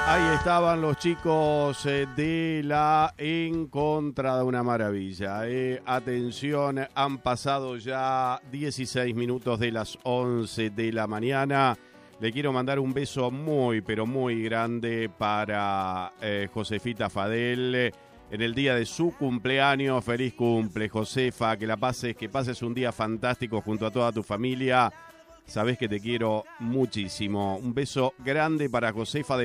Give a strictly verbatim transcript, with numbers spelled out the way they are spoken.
Ahí estaban los chicos eh, de la En Contra de una Maravilla. Eh. Atención, han pasado ya dieciséis minutos de las once de la mañana. Le quiero mandar un beso muy, pero muy grande para eh, Josefita Fadel en el día de su cumpleaños. Feliz cumple, Josefa, que la pases, que pases un día fantástico junto a toda tu familia. Sabés que te quiero muchísimo. Un beso grande para Josefa de